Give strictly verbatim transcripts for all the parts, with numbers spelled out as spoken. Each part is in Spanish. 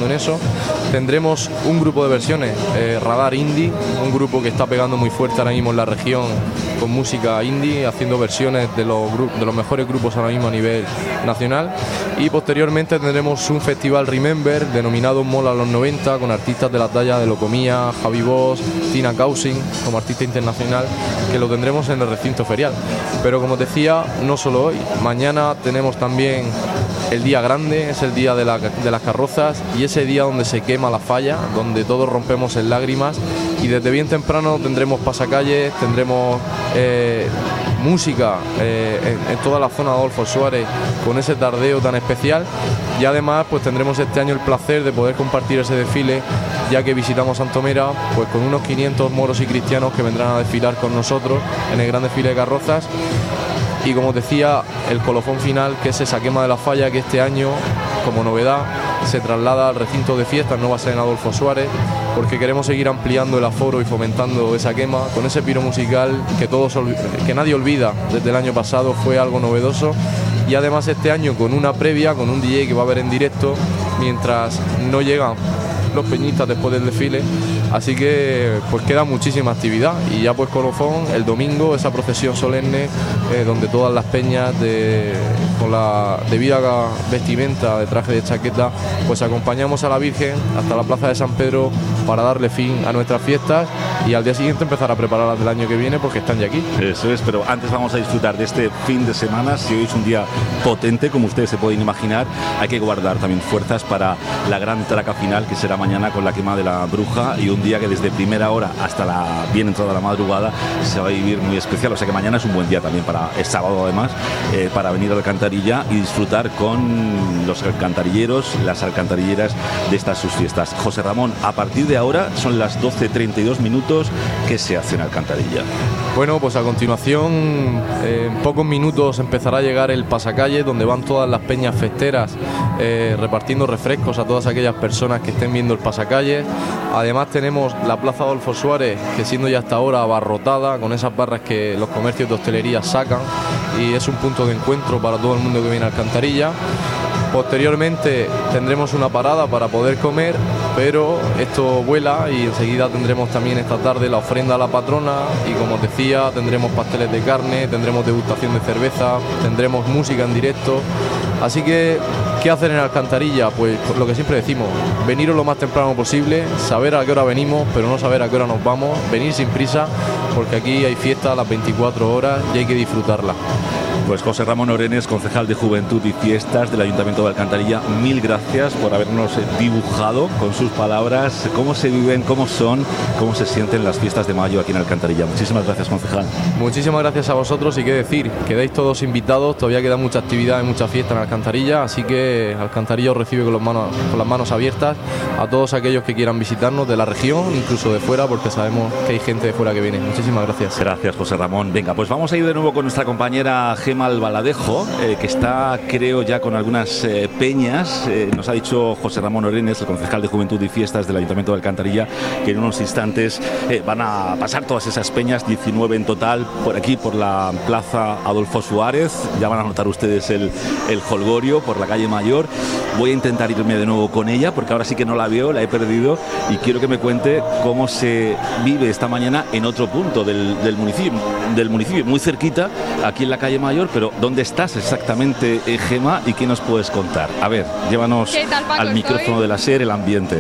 trabajando en eso. Tendremos un grupo de versiones, eh, Radar Indie, un grupo que está pegando muy fuerte ahora mismo en la región con música indie, haciendo versiones de los, de los mejores grupos ahora mismo a nivel nacional. Y posteriormente tendremos un festival Remember denominado Mola los noventa, con artistas de la talla de Locomía, Javi Bosch, Tina Cousin como artista internacional, que lo tendremos en el recinto ferial. Pero como decía, no solo hoy, mañana tenemos también el día grande, es el día de, la, de las carrozas, y ese día donde se quema la falla, donde todos rompemos en lágrimas, y desde bien temprano tendremos pasacalles, tendremos eh, música eh, en, en toda la zona de Adolfo Suárez con ese tardeo tan especial, y además pues tendremos este año el placer de poder compartir ese desfile, ya que visitamos Santomera pues con unos quinientos moros y cristianos que vendrán a desfilar con nosotros en el gran desfile de carrozas. Y como os decía, el colofón final, que es esa quema de la falla, que este año, como novedad, se traslada al recinto de fiestas, no va a ser en Adolfo Suárez, porque queremos seguir ampliando el aforo y fomentando esa quema con ese piro musical que todos que nadie olvida desde el año pasado, fue algo novedoso. Y además este año con una previa, con un D J que va a haber en directo mientras no llegan los peñistas después del desfile. Así que pues queda muchísima actividad, y ya pues colofón el domingo, esa procesión solemne eh, donde todas las peñas de, con la debida vestimenta de traje de chaqueta pues acompañamos a la Virgen hasta la plaza de San Pedro para darle fin a nuestras fiestas, y al día siguiente empezar a prepararlas del año que viene porque están ya aquí. Eso es, pero antes vamos a disfrutar de este fin de semana. Si hoy es un día potente, como ustedes se pueden imaginar, hay que guardar también fuerzas para la gran traca final, que será mañana con la quema de la bruja, y un día que desde primera hora hasta la bien entrada la madrugada se va a vivir muy especial. O sea que mañana es un buen día también, para es sábado además, eh, para venir a la alcantarilla y disfrutar con los alcantarilleros, las alcantarilleras de estas sus fiestas. José Ramón, a partir de ahora son las doce treinta y dos minutos. ¿Qué se hace en Alcantarilla? Bueno, pues a continuación, eh, en pocos minutos empezará a llegar el pasacalle, donde van todas las peñas festeras eh, repartiendo refrescos a todas aquellas personas que estén viendo el pasacalle. Además tenemos la plaza Adolfo Suárez, que siendo ya hasta ahora abarrotada con esas barras que los comercios de hostelería sacan, y es un punto de encuentro para todo el mundo que viene a Alcantarilla. Posteriormente tendremos una parada para poder comer, pero esto vuela, y enseguida tendremos también esta tarde la ofrenda a la patrona, y como os decía, tendremos pasteles de carne, tendremos degustación de cerveza, tendremos música en directo. Así que, ¿qué hacer en Alcantarilla? Pues lo que siempre decimos, veniros lo más temprano posible, saber a qué hora venimos, pero no saber a qué hora nos vamos, venir sin prisa, porque aquí hay fiesta a las veinticuatro horas y hay que disfrutarla. Pues José Ramón Orenes, concejal de Juventud y Fiestas del Ayuntamiento de Alcantarilla, mil gracias por habernos dibujado con sus palabras cómo se viven, cómo son, cómo se sienten las fiestas de mayo aquí en Alcantarilla. Muchísimas gracias, concejal. Muchísimas gracias a vosotros, y qué decir, quedáis todos invitados, todavía queda mucha actividad y mucha fiesta en Alcantarilla, así que Alcantarilla os recibe con, los manos, con las manos abiertas a todos aquellos que quieran visitarnos de la región, incluso de fuera, porque sabemos que hay gente de fuera que viene. Muchísimas gracias. Gracias, José Ramón. Venga, pues vamos a ir de nuevo con nuestra compañera Gemma Albaladejo, eh, que está, creo, ya con algunas eh, peñas. Eh, nos ha dicho José Ramón Orenes, el concejal de Juventud y Fiestas del Ayuntamiento de Alcantarilla, que en unos instantes eh, van a pasar todas esas peñas, diecinueve en total, por aquí, por la plaza Adolfo Suárez. Ya van a notar ustedes el, el jolgorio por la calle Mayor. Voy a intentar irme de nuevo con ella, porque ahora sí que no la veo, la he perdido, y quiero que me cuente cómo se vive esta mañana en otro punto del, del municipio, del municipio, muy cerquita, aquí en la calle Mayor. Pero ¿dónde estás exactamente, eh, Gema, y qué nos puedes contar? A ver, llévanos tal, Paco, al micrófono de la SER, el ambiente.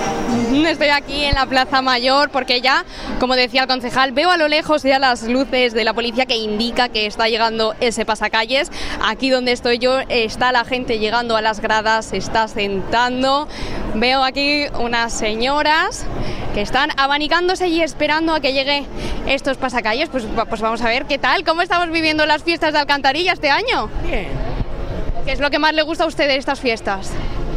Estoy aquí en la Plaza Mayor porque ya, como decía el concejal, veo a lo lejos ya las luces de la policía que indica que está llegando ese pasacalles. Aquí donde estoy yo está la gente llegando a las gradas, se está sentando. Veo aquí unas señoras que están abanicándose y esperando a que llegue estos pasacalles. Pues, pues vamos a ver qué tal, cómo estamos viviendo las fiestas de Alcantarilla este año. Bien. ¿Qué es lo que más le gusta a usted de estas fiestas?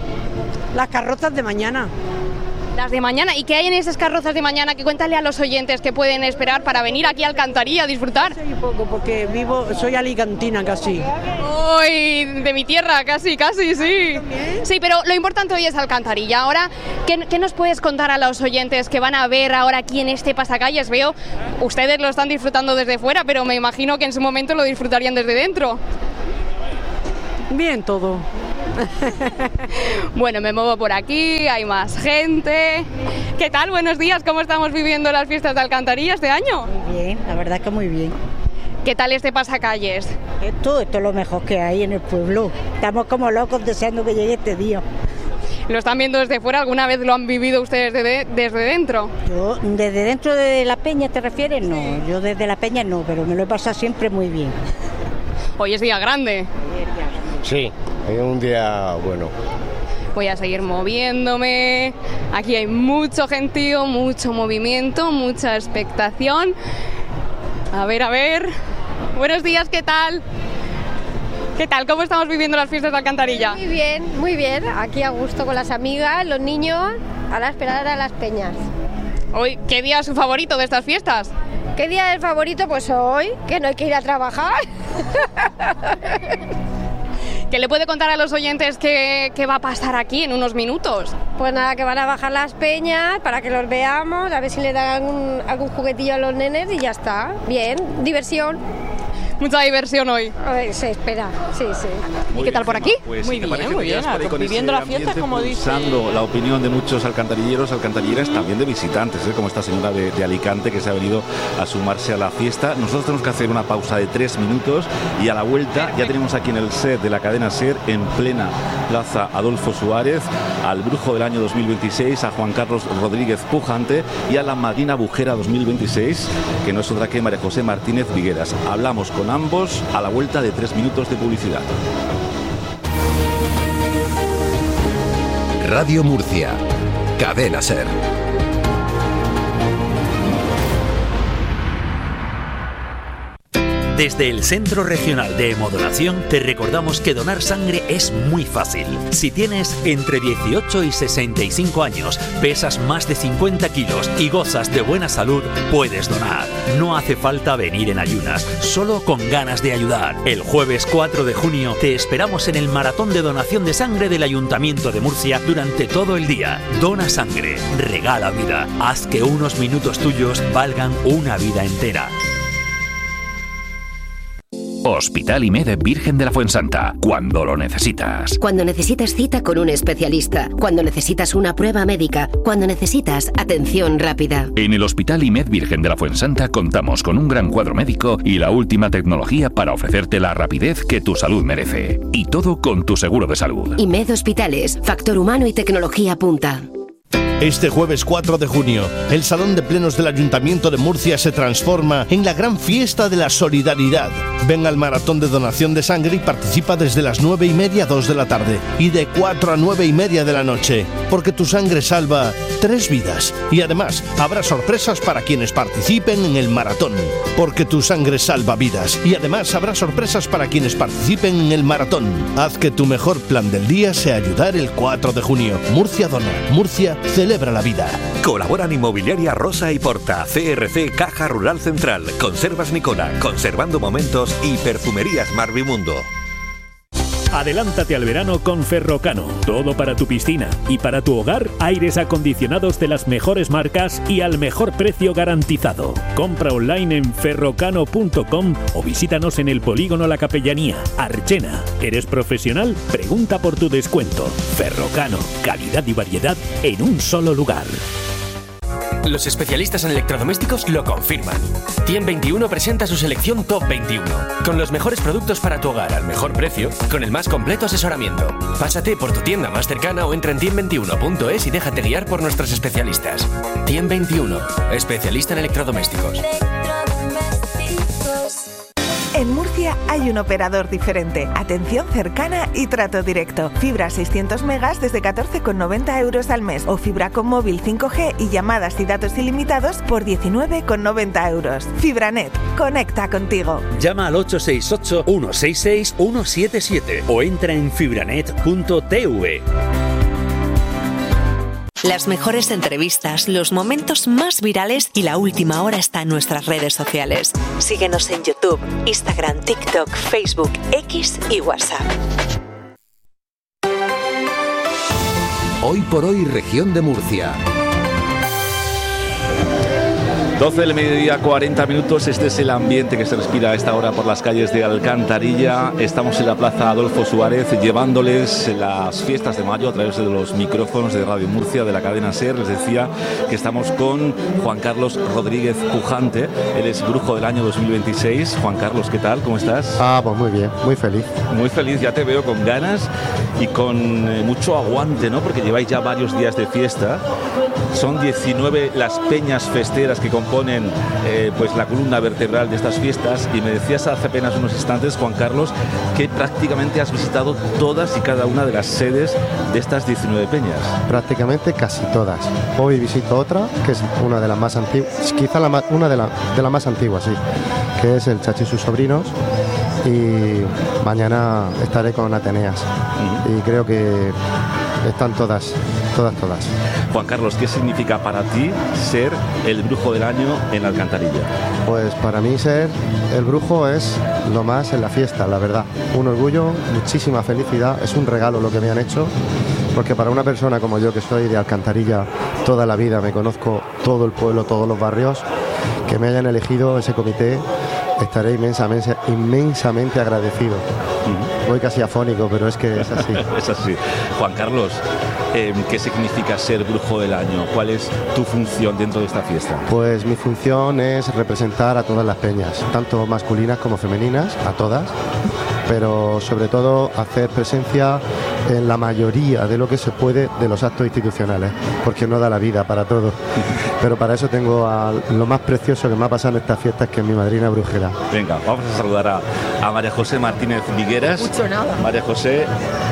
Las carrozas de mañana. Las de mañana. ¿Y qué hay en esas carrozas de mañana? Que cuéntale a los oyentes que pueden esperar para venir aquí a Alcantarilla a disfrutar. Soy poco porque vivo, soy alicantina casi. ¡Uy! De mi tierra, casi, casi, sí. Sí, pero lo importante hoy es Alcantarilla. Ahora, ¿qué, qué nos puedes contar a los oyentes que van a ver ahora aquí en este pasacalles? Veo, ustedes lo están disfrutando desde fuera, pero me imagino que en su momento lo disfrutarían desde dentro. Bien todo. Bueno, me muevo por aquí, hay más gente. ¿Qué tal? Buenos días, ¿cómo estamos viviendo las fiestas de Alcantarilla este año? Muy bien, la verdad que muy bien. ¿Qué tal este pasacalles? Esto, esto es lo mejor que hay en el pueblo. Estamos como locos deseando que llegue este día. ¿Lo están viendo desde fuera? ¿Alguna vez lo han vivido ustedes de, desde dentro? Yo, ¿desde dentro de la peña te refieres? No, yo desde la peña no, pero me lo he pasado siempre muy bien. Hoy es día grande. Sí, es un día bueno. Voy a seguir moviéndome. Aquí hay mucho gentío, mucho movimiento, mucha expectación. A ver, a ver. Buenos días, ¿qué tal? ¿Qué tal? ¿Cómo estamos viviendo las fiestas de Alcantarilla? Muy bien, muy bien. Aquí a gusto con las amigas, los niños, a la esperar a las peñas. Hoy, ¿qué día es su favorito de estas fiestas? ¿Qué día es el favorito? Pues hoy, que no hay que ir a trabajar. ¿Qué le puede contar a los oyentes qué, qué va a pasar aquí en unos minutos? Pues nada, que van a bajar las peñas para que los veamos, a ver si le dan algún, algún juguetillo a los nenes y ya está. Bien, diversión. Mucha diversión hoy. A ver, se espera, sí, sí. ¿Y qué tal por aquí? Pues muy sí, bien, muy bien. Viviendo las fiestas, como dice. La opinión de muchos alcantarilleros, alcantarilleras, también de visitantes, ¿eh? Como esta señora de, de Alicante que se ha venido a sumarse a la fiesta. Nosotros tenemos que hacer una pausa de tres minutos y a la vuelta ya tenemos aquí en el set de la cadena SER, en plena Plaza Adolfo Suárez, al brujo del año dos mil veintiséis, a Juan Carlos Rodríguez Pujante y a la madrina bujera dos mil veintiséis, que no es otra que María José Martínez Vigueras. Hablamos con ambos a la vuelta de tres minutos de publicidad. Radio Murcia, Cadena SER. Desde el Centro Regional de Hemodonación te recordamos que donar sangre es muy fácil. Si tienes entre dieciocho y sesenta y cinco años, pesas más de cincuenta kilos y gozas de buena salud, puedes donar. No hace falta venir en ayunas, solo con ganas de ayudar. El jueves cuatro de junio te esperamos en el maratón de donación de sangre del Ayuntamiento de Murcia durante todo el día. Dona sangre, regala vida, haz que unos minutos tuyos valgan una vida entera. Hospital I M E D Virgen de la Fuensanta, cuando lo necesitas. Cuando necesitas cita con un especialista, cuando necesitas una prueba médica, cuando necesitas atención rápida. En el Hospital I M E D Virgen de la Fuensanta contamos con un gran cuadro médico y la última tecnología para ofrecerte la rapidez que tu salud merece. Y todo con tu seguro de salud. I M E D Hospitales, factor humano y tecnología punta. Este jueves cuatro de junio, el Salón de Plenos del Ayuntamiento de Murcia se transforma en la gran fiesta de la solidaridad. Ven al maratón de donación de sangre y participa desde las nueve y media a dos de la tarde y de cuatro a nueve y media de la noche, porque tu sangre salva tres vidas. Y además, habrá sorpresas para quienes participen en el maratón, porque tu sangre salva vidas. Y además, habrá sorpresas para quienes participen en el maratón. Haz que tu mejor plan del día sea ayudar el cuatro de junio. Murcia dona. Murcia celebra. Celebra la vida. Colaboran Inmobiliaria Rosa y Porta, C R C Caja Rural Central, Conservas Nicola, Conservando Momentos y Perfumerías Marvimundo. Adelántate al verano con Ferrocano. Todo para tu piscina y para tu hogar, aires acondicionados de las mejores marcas y al mejor precio garantizado. Compra online en ferrocano punto com o visítanos en el Polígono La Capellanía, Archena. ¿Eres profesional? Pregunta por tu descuento. Ferrocano, calidad y variedad en un solo lugar. Los especialistas en electrodomésticos lo confirman. Tiem veintiuno presenta su selección Top veintiuno, con los mejores productos para tu hogar al mejor precio, con el más completo asesoramiento. Pásate por tu tienda más cercana o entra en tiem veintiuno punto es y déjate guiar por nuestros especialistas. Tiem veintiuno, especialista en electrodomésticos. En Murcia hay un operador diferente, atención cercana y trato directo. Fibra seiscientos megas desde catorce con noventa euros al mes o fibra con móvil cinco G y llamadas y datos ilimitados por diecinueve con noventa euros. Fibranet, conecta contigo. Llama al ocho seis ocho, uno seis seis, uno siete siete o entra en fibranet punto t v. Las mejores entrevistas, los momentos más virales y la última hora está en nuestras redes sociales. Síguenos en YouTube, Instagram, TikTok, Facebook, X y WhatsApp. Hoy por hoy, región de Murcia. doce del mediodía, cuarenta minutos. Este es el ambiente que se respira a esta hora por las calles de Alcantarilla. Estamos en la Plaza Adolfo Suárez llevándoles las fiestas de mayo a través de los micrófonos de Radio Murcia, de la cadena SER. Les decía que estamos con Juan Carlos Rodríguez Pujante. Él es brujo del año dos mil veintiséis. Juan Carlos, ¿qué tal? ¿Cómo estás? Ah, pues muy bien, muy feliz. Muy feliz, ya te veo con ganas y con eh, mucho aguante, ¿no? Porque lleváis ya varios días de fiesta. Son diecinueve las peñas festeras que componen eh, pues la columna vertebral de estas fiestas, y me decías hace apenas unos instantes, Juan Carlos, que prácticamente has visitado todas y cada una de las sedes de estas diecinueve peñas. Prácticamente casi todas. Hoy visito otra, que es una de las más antiguas, quizá la más, una de las de la más antiguas, sí, que es el Chachi y sus sobrinos, y mañana estaré con Ateneas. Uh-huh. Y creo que están todas, todas, todas. Juan Carlos, ¿qué significa para ti ser el brujo del año en Alcantarilla? Pues para mí ser el brujo es lo más en la fiesta, la verdad. Un orgullo, muchísima felicidad, es un regalo lo que me han hecho, porque para una persona como yo, que soy de Alcantarilla toda la vida, me conozco todo el pueblo, todos los barrios, que me hayan elegido ese comité, estaré inmensamente, inmensamente agradecido. Uh-huh. Voy casi afónico, pero es que es así. Es así. Juan Carlos, eh, ¿qué significa ser brujo del año? ¿Cuál es tu función dentro de esta fiesta? Pues mi función es representar a todas las peñas, tanto masculinas como femeninas, a todas, pero sobre todo hacer presencia en la mayoría de lo que se puede de los actos institucionales, porque no da la vida para todo. Pero para eso tengo a lo más precioso que me ha pasado en estas fiestas, que es mi madrina brujera. Venga, vamos a saludar a, a María José Martínez Vigueras. No escucho nada. María José.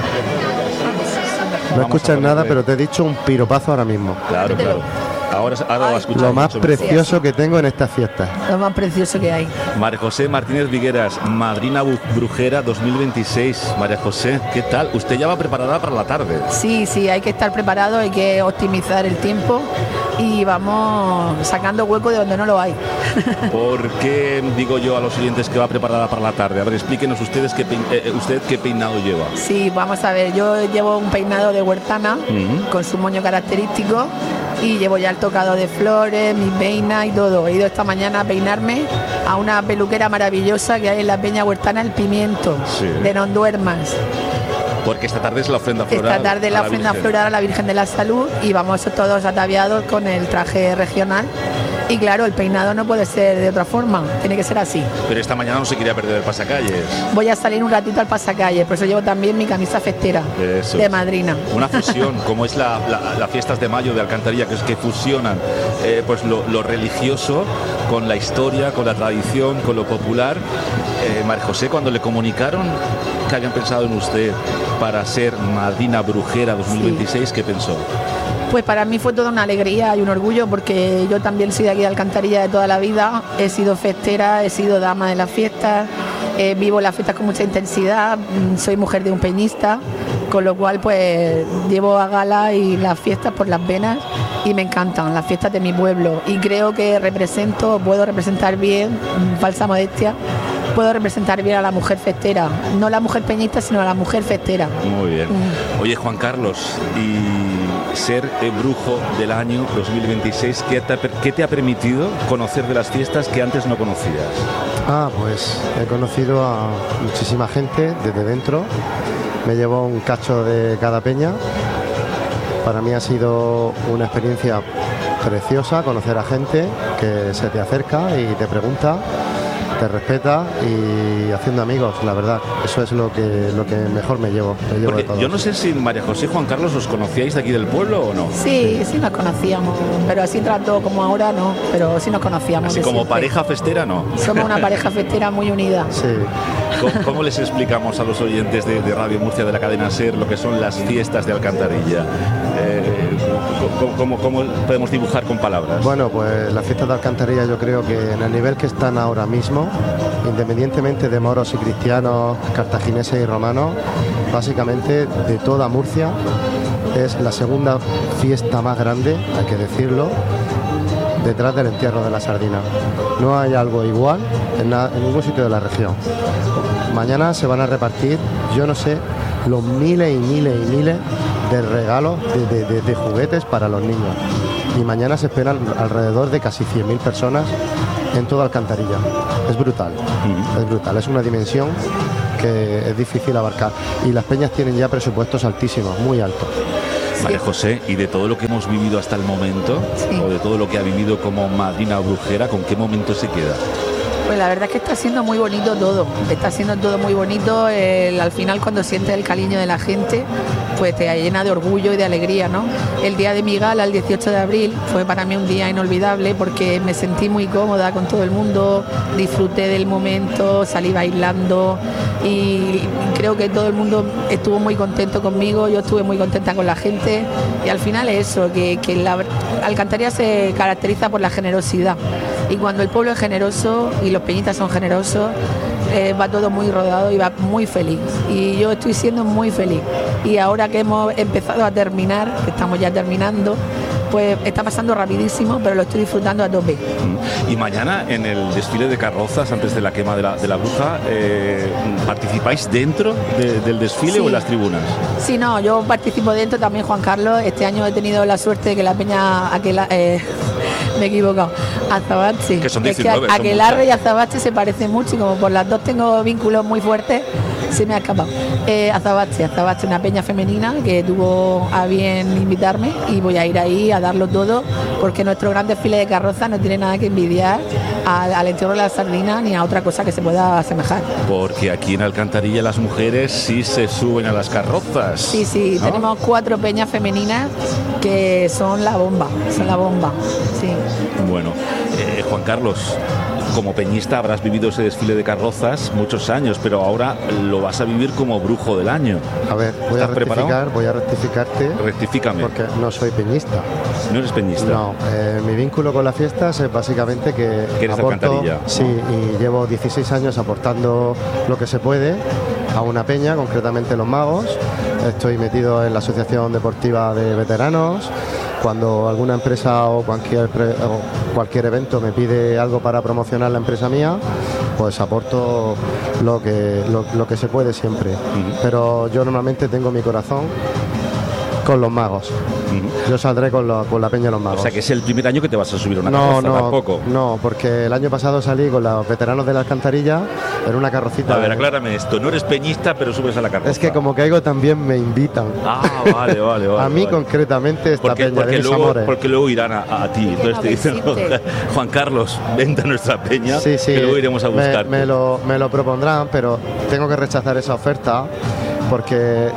No escuchas nada, pero te he dicho un piropazo ahora mismo. Claro, claro. Ahora, ahora va a escuchar lo más precioso mejor que tengo en estas fiestas. Lo más precioso que hay. María José Martínez Vigueras, madrina brujera dos mil veintiséis. María José, ¿qué tal? Usted ya va preparada para la tarde. Sí, sí, hay que estar preparado, hay que optimizar el tiempo y vamos sacando hueco de donde no lo hay. ¿Por qué digo yo a los oyentes que va preparada para la tarde? A ver, explíquenos ustedes qué pein- eh, usted qué peinado lleva. Sí, vamos a ver, yo llevo un peinado de huertana, uh-huh, con su moño característico, y llevo ya el tocado de flores, mi peina y todo. He ido esta mañana a peinarme a una peluquera maravillosa que hay en la Peña Huertana El Pimiento, sí, de No Duermas. Porque esta tarde es la ofrenda floral. Esta tarde es la ofrenda floral a la Virgen de la Salud y vamos todos ataviados con el traje regional. Y claro, el peinado no puede ser de otra forma, tiene que ser así. Pero esta mañana no se quería perder el pasacalles. Voy a salir un ratito al pasacalles, por eso llevo también mi camisa festera. Eso de madrina. Una fusión, como es la, la, la fiestas de mayo de Alcantarilla, que es que fusionan eh, pues lo, lo religioso con la historia, con la tradición, con lo popular. Eh, María José, cuando le comunicaron que habían pensado en usted para ser madrina brujera dos mil veintiséis, sí, ¿qué pensó? Pues para mí fue toda una alegría y un orgullo, porque yo también soy de aquí de Alcantarilla de toda la vida, he sido festera, he sido dama de las fiestas, eh, vivo las fiestas con mucha intensidad, soy mujer de un peñista, con lo cual pues llevo a gala y las fiestas por las venas y me encantan las fiestas de mi pueblo, y creo que represento, puedo representar bien, falsa modestia, puedo representar bien a la mujer festera, no la mujer peñista, sino a la mujer festera. Muy bien. Mm. Oye, Juan Carlos, y ser el brujo del año dos mil veintiséis, ¿qué te, ¿qué te ha permitido conocer de las fiestas que antes no conocías? Ah, pues he conocido a muchísima gente desde dentro, me llevo un cacho de cada peña. Para mí ha sido una experiencia preciosa conocer a gente que se te acerca y te pregunta, te respeta, y haciendo amigos, la verdad, eso es lo que lo que mejor me llevo, me llevo de todo. Yo no sé si María José y Juan Carlos os conocíais de aquí del pueblo o no. Sí, sí nos conocíamos, pero así trato como ahora no, pero sí nos conocíamos. Así como siempre. Pareja festera, no. Somos una pareja festera muy unida. Sí. ¿Cómo, cómo les explicamos a los oyentes de, de Radio Murcia, de la cadena SER, lo que son las fiestas de Alcantarilla? Eh, ¿cómo, cómo, ¿Cómo podemos dibujar con palabras? Bueno, pues las fiestas de Alcantarilla, yo creo que en el nivel que están ahora mismo, independientemente de moros y cristianos, cartagineses y romanos, básicamente de toda Murcia, es la segunda fiesta más grande, hay que decirlo, detrás del entierro de la sardina. No hay algo igual en, na- en ningún sitio de la región. Mañana se van a repartir, yo no sé, los miles y miles y miles de regalos, de, de, de, de juguetes para los niños. Y mañana se esperan alrededor de casi cien mil personas en toda Alcantarilla. Es brutal, uh-huh. es brutal, es una dimensión que es difícil abarcar. Y las peñas tienen ya presupuestos altísimos, muy altos. María José, y de todo lo que hemos vivido hasta el momento, sí. o de todo lo que ha vivido como madrina brujera, ¿con qué momento se queda? Pues la verdad es que está siendo muy bonito todo, está siendo todo muy bonito, el, al final cuando sientes el cariño de la gente, pues te llena de orgullo y de alegría, ¿no? El día de mi gala, el dieciocho de abril, fue para mí un día inolvidable porque me sentí muy cómoda con todo el mundo, disfruté del momento, salí bailando y creo que todo el mundo estuvo muy contento conmigo, yo estuve muy contenta con la gente y al final es eso, que, que la Alcantarilla se caracteriza por la generosidad y cuando el pueblo es generoso y los peñitas son generosos, eh, va todo muy rodado y va muy feliz y yo estoy siendo muy feliz y ahora que hemos empezado a terminar, que estamos ya terminando, pues está pasando rapidísimo, pero lo estoy disfrutando a tope. Y mañana en el desfile de carrozas, antes de la quema de la, de la bruja, eh, ¿participáis dentro de, del desfile sí. o en las tribunas? Sí, no, yo participo dentro también, Juan Carlos. Este año he tenido la suerte de que la peña, aquel, eh, me he equivocado, Azabache. Que son diecinueve, es que Aquelarre y Azabache se parecen mucho y como por las dos tengo vínculos muy fuertes, se me ha escapado. Eh, Azabache, Azabache, una peña femenina que tuvo a bien invitarme y voy a ir ahí a darlo todo porque nuestro gran desfile de carroza no tiene nada que envidiar al, al entierro de la sardina ni a otra cosa que se pueda asemejar. Porque aquí en Alcantarilla las mujeres sí se suben a las carrozas. Sí, sí, ¿no? Tenemos cuatro peñas femeninas que son la bomba, son la bomba, sí. Bueno, eh, Juan Carlos, como peñista habrás vivido ese desfile de carrozas muchos años, pero ahora lo vas a vivir como brujo del año. A ver, voy a rectificar, preparado? voy a rectificarte. Rectifícame. Porque no soy peñista. ¿No eres peñista? No, eh, mi vínculo con las fiestas es básicamente que ¿Que eres aporto, Alcantarilla? Sí, y llevo dieciséis años aportando lo que se puede a una peña, concretamente Los Magos. Estoy metido en la Asociación Deportiva de Veteranos. Cuando alguna empresa o cualquier, pre, o cualquier evento me pide algo para promocionar la empresa mía, pues aporto lo que, lo, lo que se puede siempre. Uh-huh. Pero yo normalmente tengo mi corazón con Los Magos. Uh-huh. Yo saldré con, lo, con la peña de Los Magos. O sea, que es el primer año que te vas a subir una no, carroza, no, tampoco. No, porque el año pasado salí con los veteranos de la Alcantarilla en una carrocita. A ver, aclárame esto. No eres peñista, pero subes a la carroza. Es que como caigo también me invitan. Ah, vale, vale, vale. A mí vale. concretamente esta porque, peña porque de mis luego, amores. Porque luego irán a, a ti. Entonces te dicen, Juan Carlos, vente a nuestra peña, sí, sí, que luego iremos a buscarte. Me, me, lo, me lo propondrán, pero tengo que rechazar esa oferta porque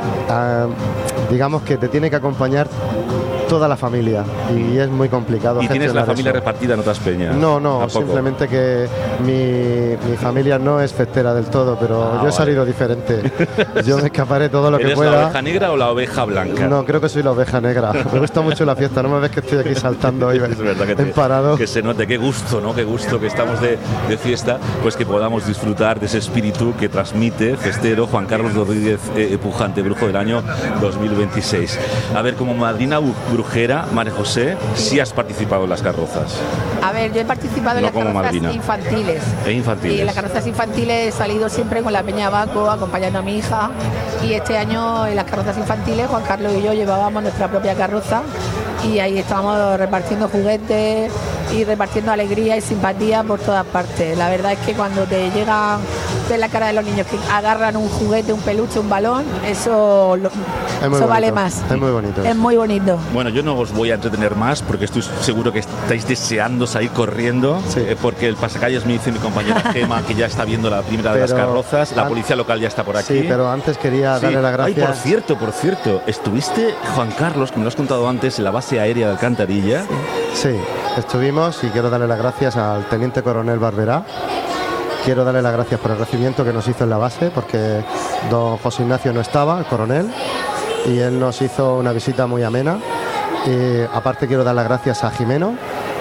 uh, digamos que te tiene que acompañar toda la familia y es muy complicado. ¿Y tienes la familia eso. repartida en otras peñas? No, no, ¿Tampoco? Simplemente que mi, mi familia no es festera del todo, pero ah, yo he vale. salido diferente. Yo me escaparé todo lo que ¿Eres pueda. la oveja negra o la oveja blanca? No, creo que soy la oveja negra. Me gusta mucho la fiesta, no me ves que estoy aquí saltando y es verdad que te, en parado. Que se note, qué gusto, ¿no? Qué gusto que estamos de, de fiesta, pues que podamos disfrutar de ese espíritu que transmite festero Juan Carlos Rodríguez eh, Pujante, brujo del año dos mil veintiséis. A ver, como madrina brujera, María José, sí has participado en las carrozas. A ver, yo he participado no en las carrozas madrina. infantiles. E infantiles. Y en las carrozas infantiles he salido siempre con la Peña Baco, acompañando a mi hija. Y este año en las carrozas infantiles, Juan Carlos y yo llevábamos nuestra propia carroza y ahí estábamos repartiendo juguetes y repartiendo alegría y simpatía por todas partes. La verdad es que cuando te llega ver la cara de los niños que agarran un juguete, un peluche, un balón, eso, lo, eso vale más. Es muy bonito. Es muy bonito. Bueno, yo no os voy a entretener más porque estoy seguro que estáis deseando salir corriendo, sí. eh, porque el pasacalles me dice mi compañera Gema que ya está viendo la primera pero de las carrozas, la policía local ya está por aquí. Sí, pero antes quería sí. darle las gracias. Ay, por cierto, por cierto, estuviste, Juan Carlos, que me lo has contado antes, en la base aérea de Alcantarilla. Sí, sí, estuvimos y quiero darle las gracias al teniente coronel Barberá. Quiero darle las gracias por el recibimiento que nos hizo en la base, porque don José Ignacio no estaba, el coronel, y él nos hizo una visita muy amena. Y aparte quiero dar las gracias a Jimeno,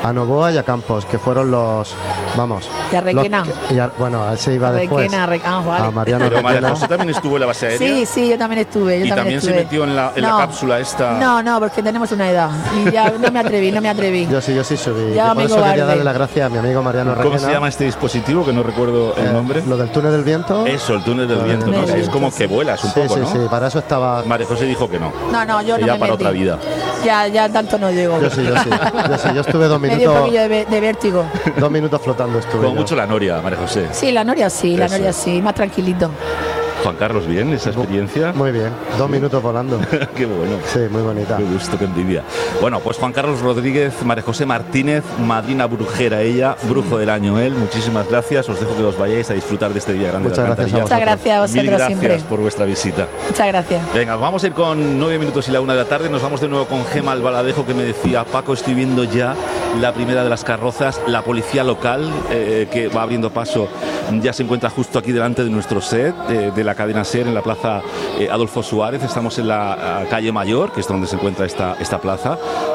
a Novoa y a Campos, que fueron los, vamos... Y a Requena. los- y a- bueno, a él se iba A después. Requena, a Re- ah, vale. A Mariano Pero María Requena. José también estuvo en la base aérea. Sí, sí, yo también estuve. Yo y también, también se estuve. metió en la, en no, la cápsula esta. No, no, porque tenemos una edad. Y ya no me atreví, no me atreví. Yo sí, yo sí subí. Ya, Yo por amigo eso quería Barde. darle las gracias a mi amigo Mariano Requena. ¿Cómo se llama este dispositivo? Que no recuerdo el Eh, nombre. Lo del túnel del viento. Eso, el túnel del Lo viento, del ¿no? túnel Que del es como que vuelas un Sí, poco, sí, ¿no? sí, para eso estaba... María José dijo que no. No, no, yo Que no ya me para metí. otra vida. Ya, ya tanto no llego. Yo sí, yo sí. Yo sí, yo estuve dos Me dio un minutos... poquillo de, ve- de vértigo. Dos minutos flotando estuve. Como yo. mucho la Noria, María José. Sí, la Noria sí, la Eso. Noria sí, más tranquilito. Juan Carlos, bien, esa experiencia. Muy bien, dos minutos volando. Qué bueno. Sí, muy bonita. Qué gusto, qué envidia. Bueno, pues Juan Carlos Rodríguez, María José Martínez, madrina brujera ella, brujo del año él. Muchísimas gracias. Os dejo que os vayáis a disfrutar de este día grande Muchas de gracias a Alcantarilla. Muchas gracias a vosotros Mil gracias siempre. por vuestra visita. Muchas gracias. Venga, vamos a ir con nueve minutos y la una de la tarde. Nos vamos de nuevo con Gema Albaladejo, que me decía: Paco, estoy viendo ya la primera de las carrozas. La policía local, eh, que va abriendo paso, ya se encuentra justo aquí delante de nuestro set, eh, de la cadena SER, en la plaza eh, Adolfo Suárez. Estamos en la eh, calle Mayor, que es donde se encuentra esta, esta plaza.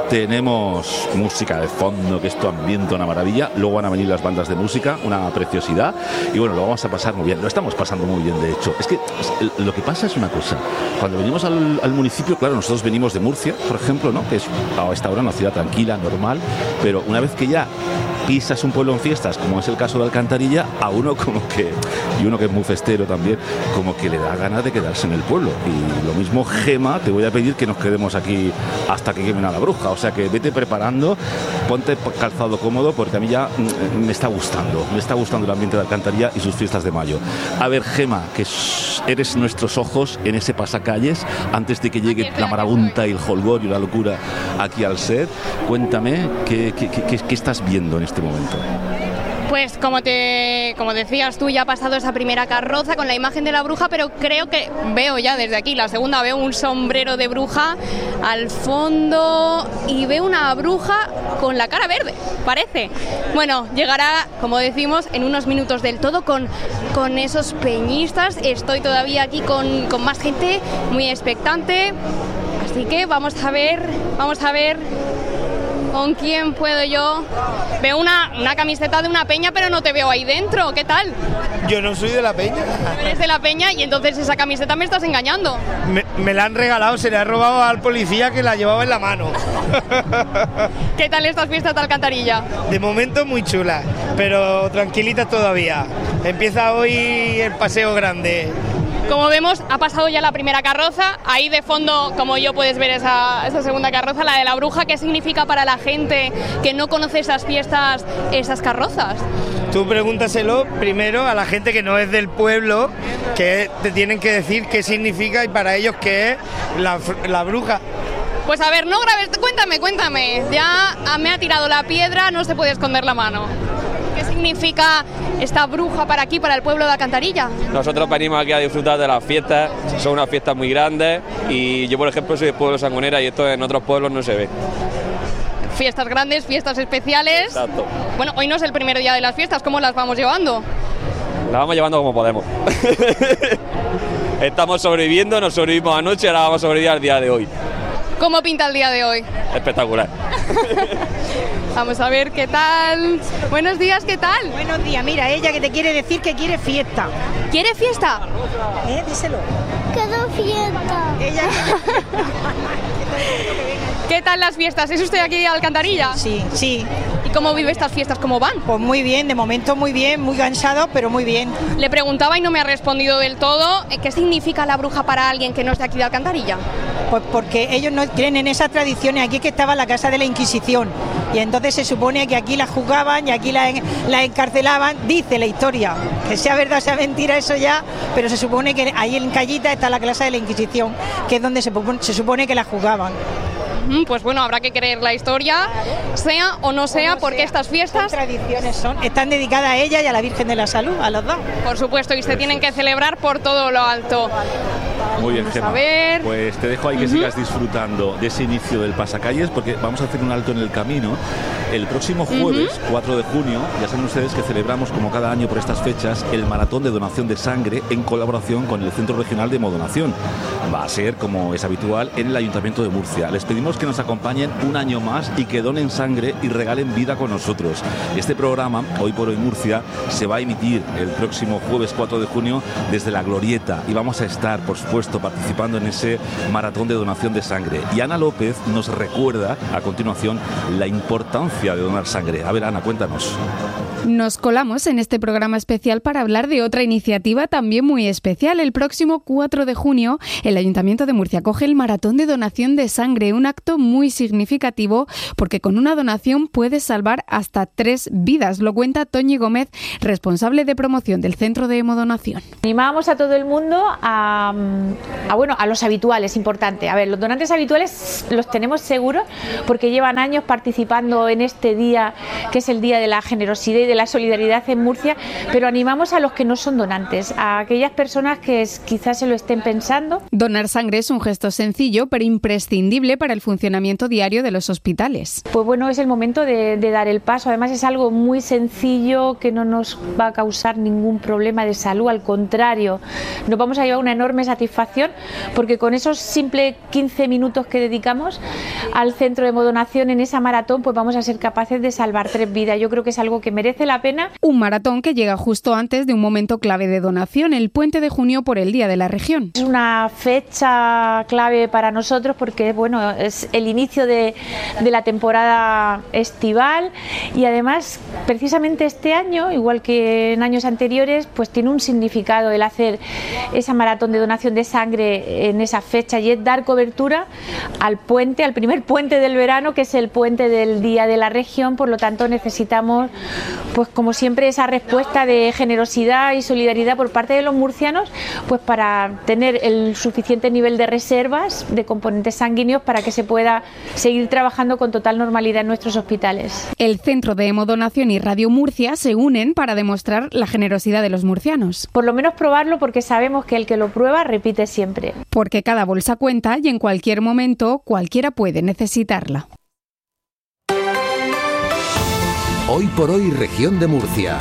Tenemos música de fondo, que esto ambienta una maravilla. Luego van a venir las bandas de música, una preciosidad. Y bueno, lo vamos a pasar muy bien. Lo estamos pasando muy bien, de hecho. Es que es- lo que pasa es una cosa. Cuando venimos al, al municipio, claro, nosotros venimos de Murcia, por ejemplo, ¿no? Que es a esta hora una ciudad tranquila, normal. Pero una vez que ya pisas un pueblo en fiestas, como es el caso de Alcantarilla, a uno como que, y uno que es muy festero también, como que le da ganas de quedarse en el pueblo. Y lo mismo, Gema, te voy a pedir que nos quedemos aquí hasta que quemen a la bruja. O sea que vete preparando, ponte calzado cómodo, porque a mí ya mm, me está gustando, me está gustando el ambiente de Alcantarilla y sus fiestas de mayo. A ver, Gema, que s- eres nuestros ojos en ese pasacalles, antes de que llegue la marabunta y el holgorio y la locura aquí al set, cuéntame qué, qué, qué- qué- qué estás viendo en este momento. Pues como te como decías tú, ya ha pasado esa primera carroza con la imagen de la bruja, pero creo que veo ya desde aquí la segunda, veo un sombrero de bruja al fondo y veo una bruja con la cara verde, parece. Bueno, llegará, como decimos, en unos minutos del todo con, con esos peñistas. Estoy todavía aquí con, con más gente muy expectante, así que vamos a ver, vamos a ver ¿con quién puedo yo? Veo una, una camiseta de una peña, pero no te veo ahí dentro. ¿Qué tal? Yo no soy de la peña. No eres de la peña y entonces esa camiseta me estás engañando. Me, me la han regalado, se la ha robado al policía que la llevaba en la mano. ¿Qué tal estas fiestas de Alcantarilla? De momento muy chula, pero tranquilitas todavía. Empieza hoy el paseo grande. Como vemos, ha pasado ya la primera carroza. Ahí de fondo, como yo, puedes ver esa, esa segunda carroza, la de la bruja. ¿Qué significa para la gente que no conoce esas fiestas, esas carrozas? Tú pregúntaselo primero a la gente que no es del pueblo, que te tienen que decir qué significa y para ellos qué es la, la bruja. Pues a ver, no grabes, cuéntame, cuéntame. Ya me ha tirado la piedra, no se puede esconder la mano. ¿Qué significa esta bruja para aquí, para el pueblo de Alcantarilla? Nosotros venimos aquí a disfrutar de las fiestas, son unas fiestas muy grandes y yo, por ejemplo, soy del pueblo de Sangonera y esto en otros pueblos no se ve. Fiestas grandes, fiestas especiales. Exacto. Bueno, hoy no es el primer día de las fiestas, ¿cómo las vamos llevando? Las vamos llevando como podemos. Estamos sobreviviendo, nos sobrevivimos anoche, ahora vamos a sobrevivir al día de hoy. ¿Cómo pinta el día de hoy? Espectacular. Vamos a ver qué tal. Buenos días, ¿qué tal? Buenos días, mira, ella que te quiere decir que quiere fiesta. ¿Quiere fiesta? ¿Eh? Díselo. Quiero fiesta. Ella ¿Qué tal las fiestas? ¿Es usted aquí de Alcantarilla? Sí, sí. ¿Y cómo vive estas fiestas? ¿Cómo van? Pues muy bien, de momento muy bien, muy cansado, pero muy bien. Le preguntaba y no me ha respondido del todo. ¿Qué significa la bruja para alguien que no es de aquí de Alcantarilla? Pues porque ellos no creen en esas tradiciones. Aquí es que estaba la casa de la Inquisición. Y entonces se supone que aquí la juzgaban y aquí la, en- la encarcelaban, dice la historia. Que sea verdad o sea mentira, eso ya, pero se supone que ahí en Callita está la casa de la Inquisición, que es donde se, popon- se supone que la juzgaban. Mm, Pues bueno, habrá que creer la historia, sea o no sea, porque estas fiestas... Son tradiciones, son, están dedicadas a ella y a la Virgen de la Salud, a los dos. Por supuesto, y se tienen que celebrar por todo lo alto. Muy bien, Vamos Gemma. a ver. Pues te dejo ahí que Ujú. sigas disfrutando de ese inicio del pasacalles, porque vamos a hacer un alto en el camino. El próximo jueves, Ujú. cuatro de junio, ya saben ustedes que celebramos, como cada año por estas fechas, el maratón de donación de sangre en colaboración con el Centro Regional de Hemodonación. Va a ser, como es habitual, en el Ayuntamiento de Murcia. Les pedimos que nos acompañen un año más y que donen sangre y regalen vida con nosotros. Este programa, Hoy por Hoy Murcia, se va a emitir el próximo jueves cuatro de junio desde La Glorieta y vamos a estar, por supuesto, participando en ese maratón de donación de sangre. Y Ana López nos recuerda a continuación la importancia de donar sangre. A ver, Ana, cuéntanos. Nos colamos en este programa especial para hablar de otra iniciativa también muy especial. El próximo cuatro de junio, el Ayuntamiento de Murcia acoge el Maratón de Donación de Sangre, un acto muy significativo porque con una donación puedes salvar hasta tres vidas. Lo cuenta Toñi Gómez, responsable de promoción del Centro de Hemodonación. Animamos a todo el mundo a, a, bueno, a los habituales, importante. A ver, los donantes habituales los tenemos seguros porque llevan años participando en este día, que es el Día de la Generosidad y de la Solidaridad en Murcia, pero animamos a los que no son donantes, a aquellas personas que es, quizás se lo estén pensando. Donar sangre es un gesto sencillo, pero imprescindible para el funcionamiento diario de los hospitales. Pues bueno, es el momento de, de dar el paso. Además es algo muy sencillo que no nos va a causar ningún problema de salud, al contrario, nos vamos a llevar una enorme satisfacción porque con esos simples quince minutos que dedicamos al centro de hemodonación en esa maratón, pues vamos a ser capaces de salvar tres vidas. Yo creo que es algo que merece la pena. Un maratón que llega justo antes de un momento clave de donación, el puente de junio por el Día de la Región. Es una fecha clave para nosotros porque bueno, es el inicio de, de la temporada estival y además precisamente este año, igual que en años anteriores, pues tiene un significado el hacer esa maratón de donación de sangre en esa fecha y es dar cobertura al puente, al primer puente del verano, que es el puente del Día de la Región. Por lo tanto necesitamos, pues como siempre, esa respuesta de generosidad y solidaridad por parte de los murcianos, pues para tener el suficiente nivel de reservas de componentes sanguíneos para que se pueda seguir trabajando con total normalidad en nuestros hospitales. El Centro de Hemodonación y Radio Murcia se unen para demostrar la generosidad de los murcianos. Por lo menos probarlo porque sabemos que el que lo prueba repite siempre. Porque cada bolsa cuenta y en cualquier momento cualquiera puede necesitarla. Hoy por Hoy Región de Murcia.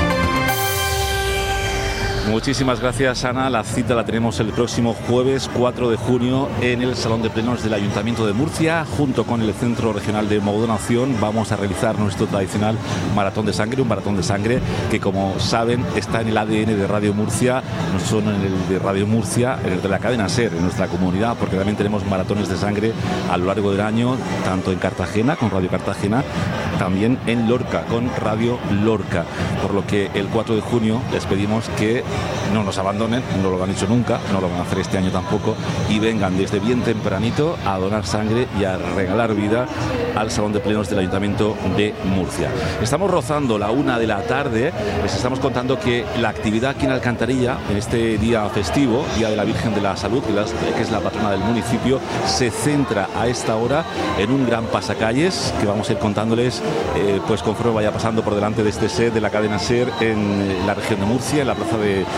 Muchísimas gracias, Ana. La cita la tenemos el próximo jueves cuatro de junio en el Salón de Plenos del Ayuntamiento de Murcia. Junto con el Centro Regional de Hemodonación vamos a realizar nuestro tradicional maratón de sangre, un maratón de sangre que, como saben, está en el A D N de Radio Murcia, no solo en el de Radio Murcia, en el de la cadena SER, en nuestra comunidad, porque también tenemos maratones de sangre a lo largo del año, tanto en Cartagena, con Radio Cartagena, también en Lorca, con Radio Lorca. Por lo que el cuatro de junio les pedimos que no nos abandonen, no lo han hecho nunca, no lo van a hacer este año tampoco, y vengan desde bien tempranito a donar sangre y a regalar vida al Salón de Plenos del Ayuntamiento de Murcia. Estamos rozando la una de la tarde, les estamos contando que la actividad aquí en Alcantarilla, en este día festivo, Día de la Virgen de la Salud, que es la patrona del municipio, se centra a esta hora en un gran pasacalles que vamos a ir contándoles eh, pues conforme vaya pasando por delante de este set de la cadena SER en la región de Murcia, en la plaza de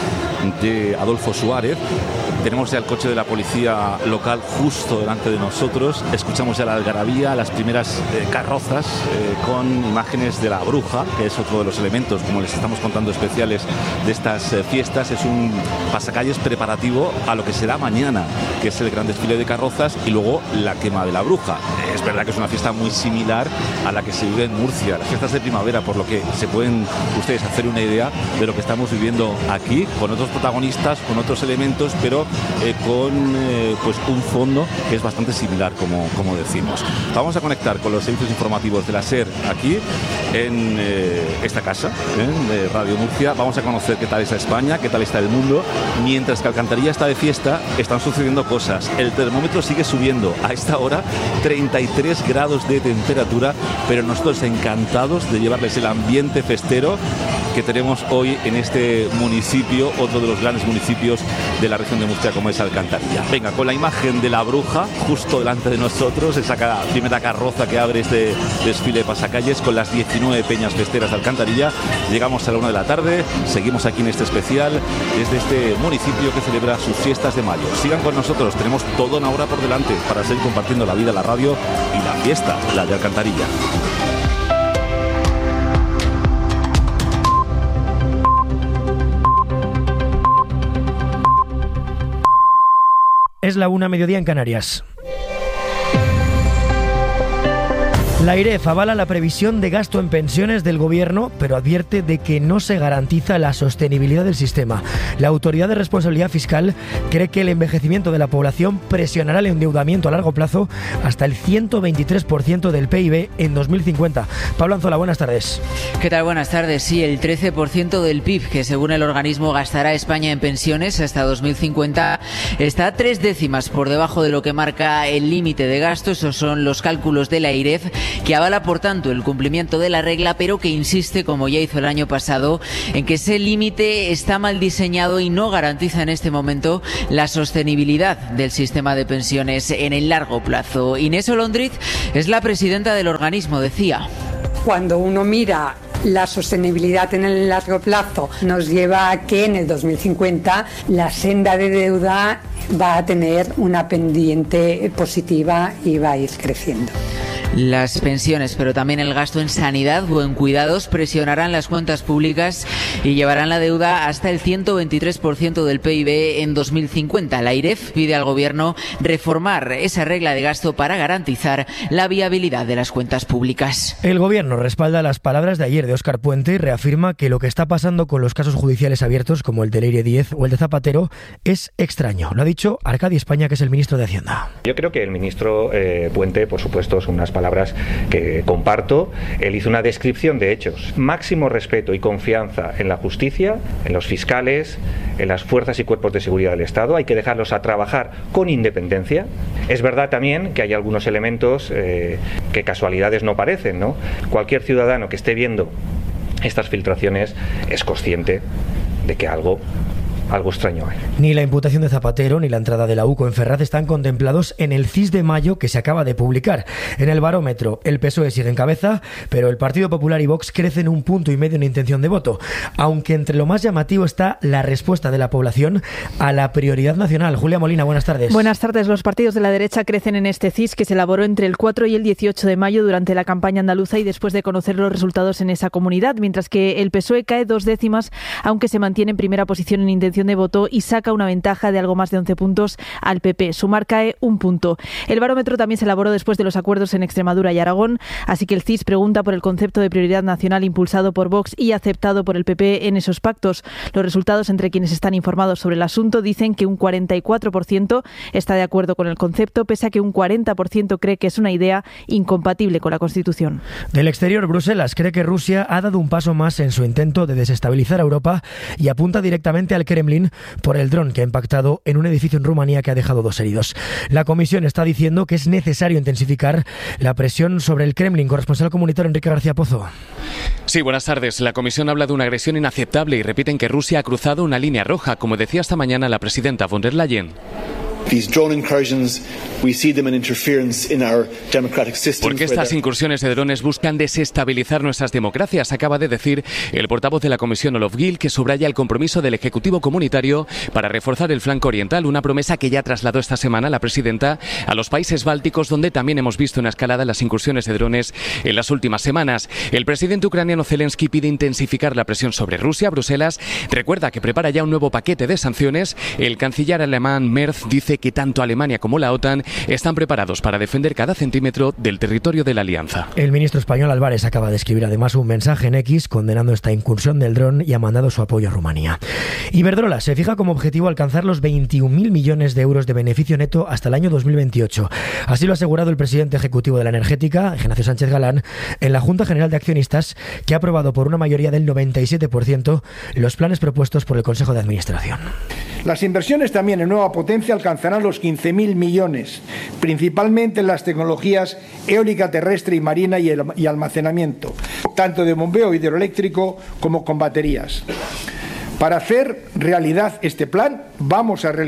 de Adolfo Suárez. Tenemos ya el coche de la policía local justo delante de nosotros. Escuchamos ya la algarabía, las primeras eh, carrozas eh, con imágenes de la bruja, que es otro de los elementos, como les estamos contando, especiales de estas eh, fiestas. Es un pasacalles preparativo a lo que será mañana, que es el gran desfile de carrozas y luego la quema de la bruja. Es verdad que es una fiesta muy similar a la que se vive en Murcia, las fiestas de primavera, por lo que se pueden ustedes hacer una idea de lo que estamos viviendo aquí, con otros protagonistas, con otros elementos, pero eh, con eh, pues un fondo que es bastante similar, como, como decimos. Vamos a conectar con los servicios informativos de la SER aquí en eh, esta casa, ¿eh? de Radio Murcia. Vamos a conocer qué tal está España, qué tal está el mundo. Mientras que Alcantarilla está de fiesta, están sucediendo cosas. El termómetro sigue subiendo. A esta hora, treinta y tres grados de temperatura, pero nosotros encantados de llevarles el ambiente festero que tenemos hoy en este municipio, otro de los grandes municipios de la región de Murcia. industria como es Alcantarilla. Venga, con la imagen de la bruja justo delante de nosotros, esa primera carroza que abre este desfile de pasacalles con las diecinueve peñas festeras de Alcantarilla. Llegamos a la una de la tarde, seguimos aquí en este especial desde este municipio que celebra sus fiestas de mayo. Sigan con nosotros, tenemos toda una hora por delante para seguir compartiendo la vida, la radio y la fiesta, la de Alcantarilla. Es la una, mediodía en Canarias. La AIREF avala la previsión de gasto en pensiones del Gobierno, pero advierte de que no se garantiza la sostenibilidad del sistema. La Autoridad de Responsabilidad Fiscal cree que el envejecimiento de la población presionará el endeudamiento a largo plazo hasta el ciento veintitrés por ciento del P I B en dos mil cincuenta. Pablo Anzola, buenas tardes. ¿Qué tal? Buenas tardes. Sí, el trece por ciento del P I B que según el organismo gastará España en pensiones hasta dos mil cincuenta está tres décimas por debajo de lo que marca el límite de gasto. Esos son los cálculos de la AIREF, que avala por tanto el cumplimiento de la regla, pero que insiste, como ya hizo el año pasado, en que ese límite está mal diseñado y no garantiza en este momento la sostenibilidad del sistema de pensiones en el largo plazo. Inés Olondriz es la presidenta del organismo, decía. Cuando uno mira la sostenibilidad en el largo plazo, nos lleva a que en el dos mil cincuenta la senda de deuda va a tener una pendiente positiva y va a ir creciendo. Las pensiones, pero también el gasto en sanidad o en cuidados presionarán las cuentas públicas y llevarán la deuda hasta el ciento veintitrés por ciento del P I B en dos mil cincuenta. La AIREF pide al Gobierno reformar esa regla de gasto para garantizar la viabilidad de las cuentas públicas. El Gobierno respalda las palabras de ayer de Óscar Puente y reafirma que lo que está pasando con los casos judiciales abiertos, como el de Leire Díez o el de Zapatero, es extraño. Lo ha dicho Arcadi España, que es el ministro de Hacienda. Yo creo que el ministro eh, Puente, por supuesto, son unas palabras que comparto. Él hizo una descripción de hechos. Máximo respeto y confianza en la justicia, en los fiscales, en las fuerzas y cuerpos de seguridad del Estado. Hay que dejarlos a trabajar con independencia. Es verdad también que hay algunos elementos eh, que casualidades no parecen, ¿no? Cualquier ciudadano que esté viendo estas filtraciones es consciente de que algo Algo extraño hay. Ni la imputación de Zapatero ni la entrada de la U C O en Ferraz están contemplados en el C I S de mayo que se acaba de publicar. En el barómetro, el P S O E sigue en cabeza, pero el Partido Popular y Vox crecen un punto y medio en intención de voto, aunque entre lo más llamativo está la respuesta de la población a la prioridad nacional. Julia Molina, buenas tardes. Buenas tardes. Los partidos de la derecha crecen en este C I S que se elaboró entre el cuatro y el dieciocho de mayo durante la campaña andaluza y después de conocer los resultados en esa comunidad, mientras que el P S O E cae dos décimas, aunque se mantiene en primera posición en intención de voto y saca una ventaja de algo más de once puntos al P P. Sumar cae un punto. El barómetro también se elaboró después de los acuerdos en Extremadura y Aragón, así que el C I S pregunta por el concepto de prioridad nacional impulsado por Vox y aceptado por el P P en esos pactos. Los resultados entre quienes están informados sobre el asunto dicen que un cuarenta y cuatro por ciento está de acuerdo con el concepto, pese a que un cuarenta por ciento cree que es una idea incompatible con la Constitución. Del exterior, Bruselas cree que Rusia ha dado un paso más en su intento de desestabilizar a Europa y apunta directamente al Kremlin por el dron que ha impactado en un edificio en Rumanía que ha dejado dos heridos. La Comisión está diciendo que es necesario intensificar la presión sobre el Kremlin. Corresponsal comunitario Enrique García Pozo. Sí, buenas tardes. La Comisión habla de una agresión inaceptable y repiten que Rusia ha cruzado una línea roja, como decía esta mañana la presidenta von der Leyen. Porque estas incursiones de drones buscan desestabilizar nuestras democracias, acaba de decir el portavoz de la Comisión Olof Gil, que subraya el compromiso del Ejecutivo Comunitario para reforzar el flanco oriental, una promesa que ya trasladó esta semana la presidenta a los países bálticos, donde también hemos visto una escalada en las incursiones de drones en las últimas semanas. El presidente ucraniano Zelensky pide intensificar la presión sobre Rusia. Bruselas recuerda que prepara ya un nuevo paquete de sanciones. El canciller alemán Merz dice que tanto Alemania como la OTAN están preparados para defender cada centímetro del territorio de la alianza. El ministro español Álvarez acaba de escribir además un mensaje en X condenando esta incursión del dron y ha mandado su apoyo a Rumanía. Iberdrola se fija como objetivo alcanzar los veintiún mil millones de euros de beneficio neto hasta el año dos mil veintiocho. Así lo ha asegurado el presidente ejecutivo de la energética, Ignacio Sánchez Galán, en la Junta General de Accionistas, que ha aprobado por una mayoría del noventa y siete por ciento los planes propuestos por el Consejo de Administración. Las inversiones también en nueva potencia alcanzarán los quince mil millones, principalmente en las tecnologías eólica terrestre y marina y, el, y almacenamiento, tanto de bombeo hidroeléctrico como con baterías. Para hacer realidad este plan vamos a realizar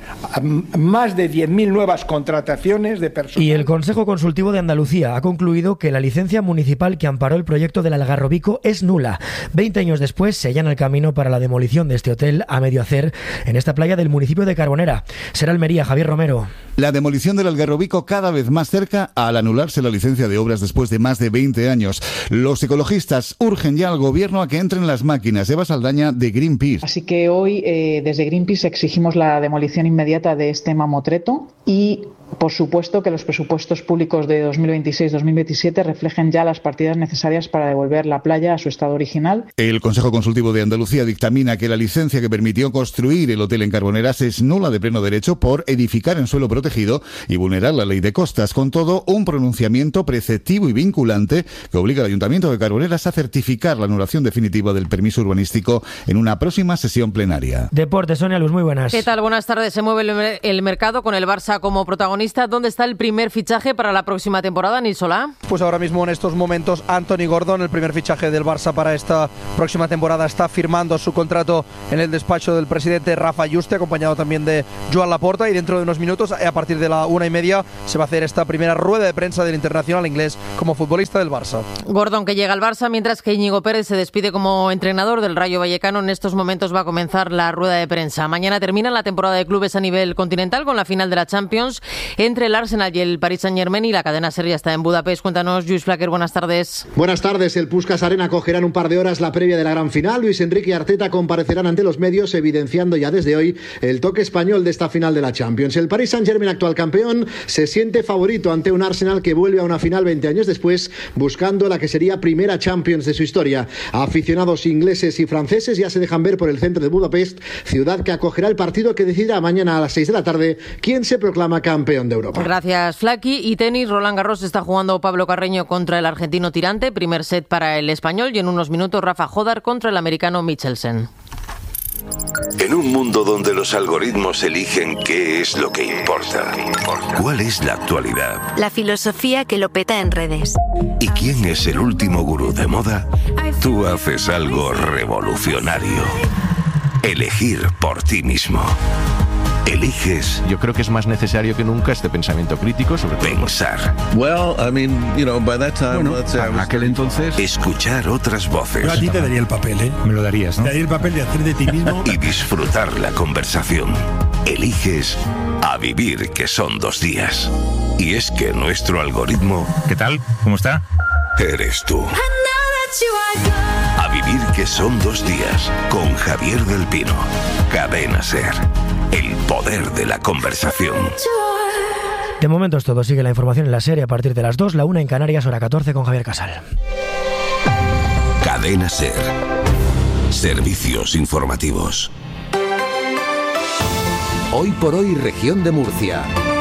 más de diez mil nuevas contrataciones de personal. Y el Consejo Consultivo de Andalucía ha concluido que la licencia municipal que amparó el proyecto del Algarrobico es nula. Veinte años después se allana el camino para la demolición de este hotel a medio hacer en esta playa del municipio de Carbonera. Será Almería, Javier Romero. La demolición del Algarrobico cada vez más cerca al anularse la licencia de obras después de más de veinte años. Los ecologistas urgen ya al gobierno a que entren las máquinas. Eva Saldaña, de Greenpeace. Así que hoy eh, desde Greenpeace exigimos la demolición inmediata de este mamotreto y, por supuesto, que los presupuestos públicos de dos mil veintiséis dos mil veintisiete reflejen ya las partidas necesarias para devolver la playa a su estado original. El Consejo Consultivo de Andalucía dictamina que la licencia que permitió construir el hotel en Carboneras es nula de pleno derecho por edificar en suelo protegido y vulnerar la ley de costas. Con todo, un pronunciamiento preceptivo y vinculante que obliga al Ayuntamiento de Carboneras a certificar la anulación definitiva del permiso urbanístico en una próxima sesión plenaria. Deportes, Sonia Luz, muy buenas. ¿Qué tal? Buenas tardes. Se mueve el, el mercado con el Barça como protagonista. ¿Dónde está el primer fichaje para la próxima temporada, Nil Solá? Pues ahora mismo en estos momentos Anthony Gordon, el primer fichaje del Barça para esta próxima temporada, está firmando su contrato en el despacho del presidente Rafa Juste, acompañado también de Joan Laporta, y dentro de unos minutos, a partir de la una y media, se va a hacer esta primera rueda de prensa del internacional inglés como futbolista del Barça. Gordon, que llega al Barça, mientras que Íñigo Pérez se despide como entrenador del Rayo Vallecano. En estos momentos va a comenzar la rueda de prensa. Mañana termina la temporada de clubes a nivel continental con la final de la Champions entre el Arsenal y el Paris Saint-Germain, y la cadena SER ya está en Budapest. Cuéntanos, Lluís Flaquer, buenas tardes. Buenas tardes. El Puskás Arena acogerá en un par de horas la previa de la gran final. Luis Enrique y Arteta comparecerán ante los medios, evidenciando ya desde hoy el toque español de esta final de la Champions. El Paris Saint-Germain, actual campeón, se siente favorito ante un Arsenal que vuelve a una final veinte años después, buscando la que sería primera Champions de su historia. Aficionados ingleses y franceses ya se dejan ver por el centro de Budapest, ciudad que acogerá el partido que decidirá mañana a las seis de la tarde quién se proclama campeón de Europa. Gracias, Flaki. Y tenis, Roland Garros está jugando Pablo Carreño contra el argentino Tirante, primer set para el español, y en unos minutos Rafa Jodar contra el americano Michelsen. En un mundo donde los algoritmos eligen qué es lo que importa, ¿cuál es la actualidad? La filosofía que lo peta en redes. ¿Y quién es el último gurú de moda? Tú haces algo revolucionario. Elegir por ti mismo. Eliges. Yo creo que es más necesario que nunca este pensamiento crítico sobre todo. Pensar. Well, I mean, you know, by that time, bueno, let's say I was... aquel entonces. Escuchar otras voces. Yo a ti te daría el papel, ¿eh? Me lo darías, ¿no? Te daría el papel de hacer de ti mismo. Y disfrutar la conversación. Eliges a vivir, que son dos días. Y es que nuestro algoritmo. ¿Qué tal? ¿Cómo está? Eres tú. A vivir, que son dos días, con Javier del Pino. Cadena SER. El poder de la conversación. De momento es todo. Sigue la información en la serie a partir de las dos, la una en Canarias, hora catorce, con Javier Casal. Cadena SER. Servicios informativos. Hoy por hoy, región de Murcia.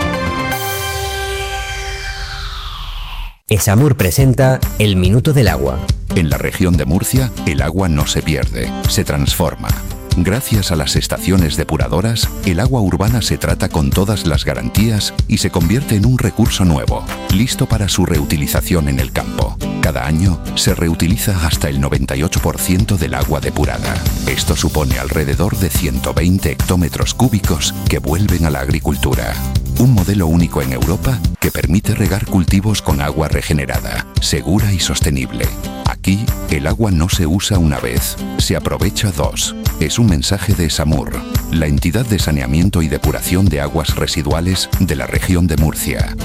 Esamur presenta El Minuto del Agua. En la región de Murcia, el agua no se pierde, se transforma. Gracias a las estaciones depuradoras, el agua urbana se trata con todas las garantías y se convierte en un recurso nuevo, listo para su reutilización en el campo. Cada año se reutiliza hasta el noventa y ocho por ciento del agua depurada. Esto supone alrededor de ciento veinte hectómetros cúbicos que vuelven a la agricultura. Un modelo único en Europa que permite regar cultivos con agua regenerada, segura y sostenible. Aquí, el agua no se usa una vez, se aprovecha dos. Es un mensaje de Esamur, la entidad de saneamiento y depuración de aguas residuales de la región de Murcia.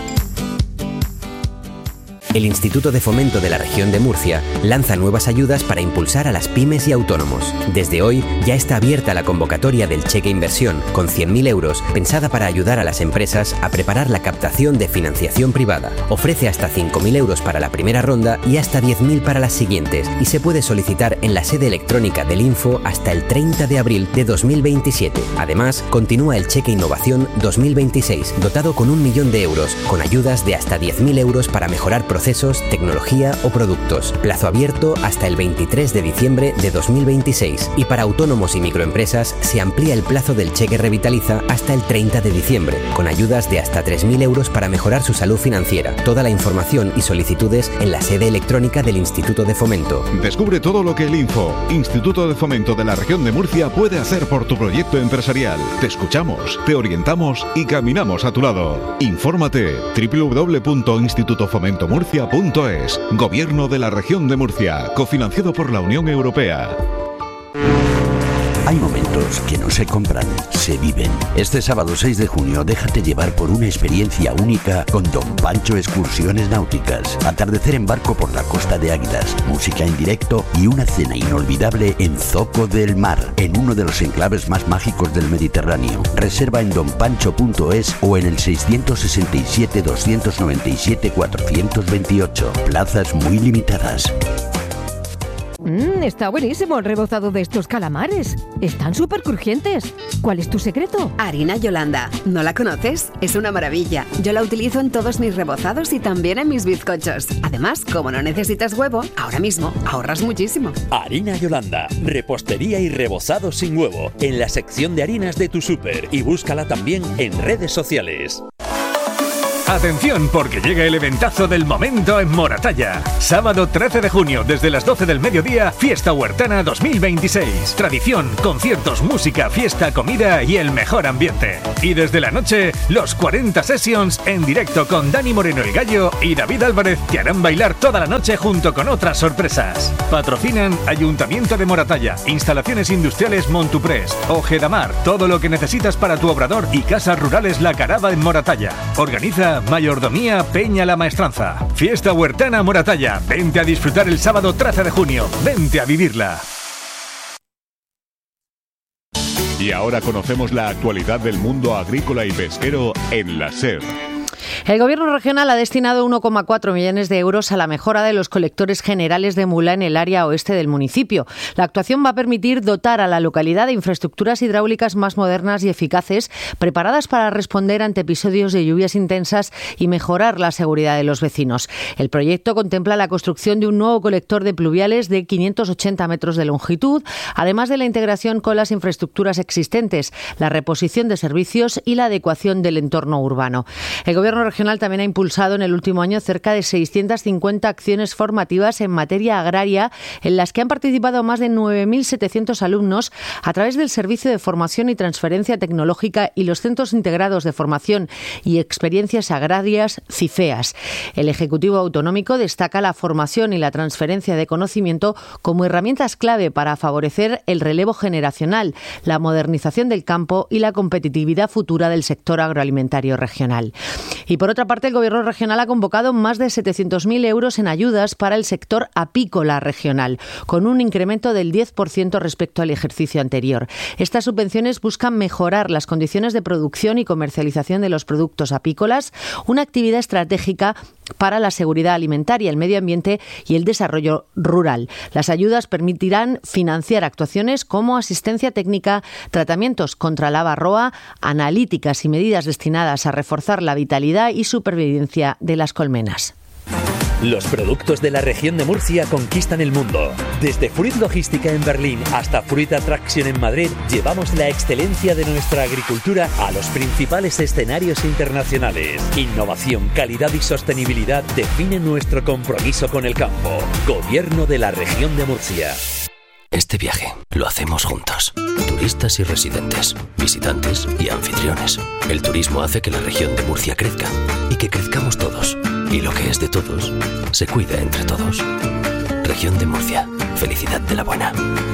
El Instituto de Fomento de la Región de Murcia lanza nuevas ayudas para impulsar a las pymes y autónomos. Desde hoy ya está abierta la convocatoria del Cheque Inversión con cien mil euros, pensada para ayudar a las empresas a preparar la captación de financiación privada. Ofrece hasta cinco mil euros para la primera ronda y hasta diez mil para las siguientes, y se puede solicitar en la sede electrónica del Info hasta el treinta de abril de dos mil veintisiete. Además, continúa el Cheque Innovación dos mil veintiséis, dotado con un millón de euros, con ayudas de hasta diez mil euros para mejorar procesos procesos, tecnología o productos. Plazo abierto hasta el veintitrés de diciembre de dos mil veintiséis. Y para autónomos y microempresas se amplía el plazo del cheque Revitaliza hasta el treinta de diciembre, con ayudas de hasta tres mil euros para mejorar su salud financiera. Toda la información y solicitudes en la sede electrónica del Instituto de Fomento. Descubre todo lo que el Info, Instituto de Fomento de la Región de Murcia, puede hacer por tu proyecto empresarial. Te escuchamos, te orientamos y caminamos a tu lado. Infórmate doble u doble u doble u punto instituto fomento murcia punto es. Gobierno de la Región de Murcia, cofinanciado por la Unión Europea. Hay momentos que no se compran, se viven. Este sábado seis de junio déjate llevar por una experiencia única con Don Pancho Excursiones Náuticas. Atardecer en barco por la costa de Águilas, música en directo y una cena inolvidable en Zoco del Mar, en uno de los enclaves más mágicos del Mediterráneo. Reserva en don pancho punto es o en el seiscientos sesenta y siete, doscientos noventa y siete, cuatrocientos veintiocho. Plazas muy limitadas. Mmm, está buenísimo el rebozado de estos calamares. Están súper crujientes. ¿Cuál es tu secreto? Harina Yolanda. ¿No la conoces? Es una maravilla. Yo la utilizo en todos mis rebozados y también en mis bizcochos. Además, como no necesitas huevo, ahora mismo ahorras muchísimo. Harina Yolanda. Repostería y rebozado sin huevo. En la sección de harinas de tu súper. Y búscala también en redes sociales. Atención, porque llega el eventazo del momento en Moratalla. Sábado trece de junio, desde las doce del mediodía, Fiesta Huertana dos mil veintiséis. Tradición, conciertos, música, fiesta, comida y el mejor ambiente. Y desde la noche, los cuarenta Sessions en directo con Dani Moreno el Gallo y David Álvarez, que harán bailar toda la noche junto con otras sorpresas. Patrocinan Ayuntamiento de Moratalla, Instalaciones Industriales Montuprés, Ojedamar, todo lo que necesitas para tu obrador y Casas Rurales La Carava en Moratalla. Organiza Mayordomía Peña La Maestranza. Fiesta Huertana Moratalla. Vente a disfrutar el sábado trece de junio. Vente a vivirla. Y ahora conocemos la actualidad del mundo agrícola y pesquero en la SER. El Gobierno regional ha destinado uno coma cuatro millones de euros a la mejora de los colectores generales de mula en el área oeste del municipio. La actuación va a permitir dotar a la localidad de infraestructuras hidráulicas más modernas y eficaces, preparadas para responder ante episodios de lluvias intensas y mejorar la seguridad de los vecinos. El proyecto contempla la construcción de un nuevo colector de pluviales de quinientos ochenta metros de longitud, además de la integración con las infraestructuras existentes, la reposición de servicios y la adecuación del entorno urbano. El Gobierno regional también ha impulsado en el último año cerca de seiscientas cincuenta acciones formativas en materia agraria, en las que han participado más de nueve mil setecientos alumnos a través del Servicio de Formación y Transferencia Tecnológica y los Centros Integrados de Formación y Experiencias Agrarias, CIFEAS. El Ejecutivo Autonómico destaca la formación y la transferencia de conocimiento como herramientas clave para favorecer el relevo generacional, la modernización del campo y la competitividad futura del sector agroalimentario regional. Y por otra parte, el Gobierno regional ha convocado más de setecientos mil euros en ayudas para el sector apícola regional, con un incremento del diez por ciento respecto al ejercicio anterior. Estas subvenciones buscan mejorar las condiciones de producción y comercialización de los productos apícolas, una actividad estratégica para la seguridad alimentaria, el medio ambiente y el desarrollo rural. Las ayudas permitirán financiar actuaciones como asistencia técnica, tratamientos contra la varroa, analíticas y medidas destinadas a reforzar la vitalidad y supervivencia de las colmenas. Los productos de la región de Murcia conquistan el mundo. Desde Fruit Logística en Berlín hasta Fruit Attraction en Madrid, llevamos la excelencia de nuestra agricultura a los principales escenarios internacionales. Innovación, calidad y sostenibilidad definen nuestro compromiso con el campo. Gobierno de la región de Murcia. Este viaje lo hacemos juntos. Turistas y residentes, visitantes y anfitriones. El turismo hace que la región de Murcia crezca y que crezcamos todos. Y lo que es de todos, se cuida entre todos. Región de Murcia. Felicidad de la buena.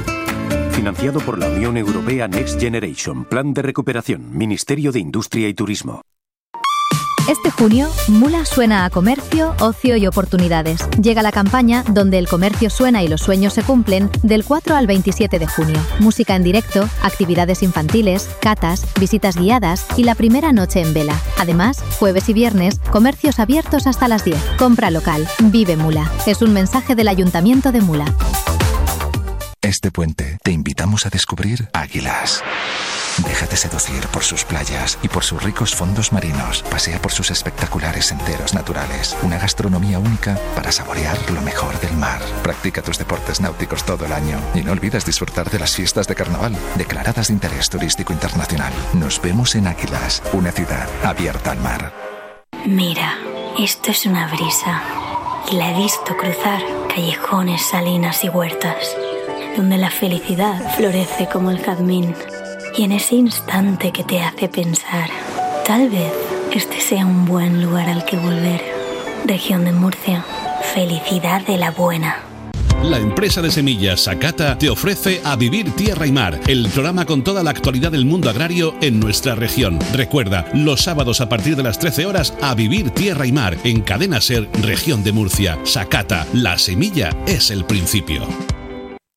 Financiado por la Unión Europea Next Generation. Plan de recuperación. Ministerio de Industria y Turismo. Este junio, Mula suena a comercio, ocio y oportunidades. Llega la campaña donde el comercio suena y los sueños se cumplen del cuatro al veintisiete de junio. Música en directo, actividades infantiles, catas, visitas guiadas y la primera noche en vela. Además, jueves y viernes, comercios abiertos hasta las diez. Compra local. Vive Mula. Es un mensaje del Ayuntamiento de Mula. Este puente te invitamos a descubrir Águilas. Déjate seducir por sus playas y por sus ricos fondos marinos. Pasea por sus espectaculares senderos naturales. Una gastronomía única para saborear lo mejor del mar. Practica tus deportes náuticos todo el año y no olvides disfrutar de las fiestas de carnaval, declaradas de interés turístico internacional. Nos vemos en Águilas, una ciudad abierta al mar. Mira, esto es una brisa y la he visto cruzar callejones, salinas y huertas, donde la felicidad florece como el jazmín. Y en ese instante que te hace pensar, tal vez este sea un buen lugar al que volver. Región de Murcia, felicidad de la buena. La empresa de semillas Sakata te ofrece A Vivir Tierra y Mar, el programa con toda la actualidad del mundo agrario en nuestra región. Recuerda, los sábados a partir de las trece horas, A Vivir Tierra y Mar, en Cadena Ser, Región de Murcia. Sakata, la semilla es el principio.